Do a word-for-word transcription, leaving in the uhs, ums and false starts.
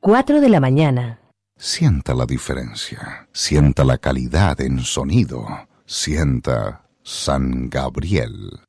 cuatro de la mañana. Sienta la diferencia, sienta la calidad en sonido, sienta San Gabriel.